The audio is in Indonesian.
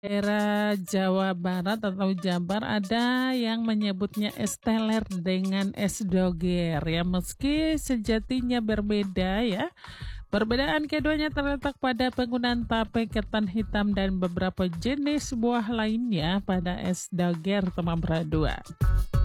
Daerah Jawa Barat atau Jabar ada yang menyebutnya es teler dengan es doger ya, meski sejatinya berbeda ya. Perbedaan keduanya terletak pada penggunaan tape ketan hitam dan beberapa jenis buah lainnya pada es doger Temabra 2.